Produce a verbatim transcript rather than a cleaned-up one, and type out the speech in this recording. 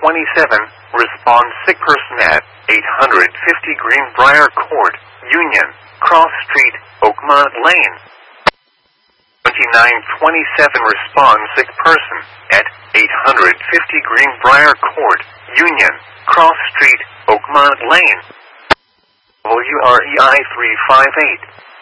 twenty-seven, respond sick person at eight hundred fifty Greenbrier Court, Union, Cross Street, Oakmont Lane. twenty-nine twenty-seven, respond sick person at eight hundred fifty Greenbrier Court, Union, Cross Street, Oakmont Lane. W R E I three five eight.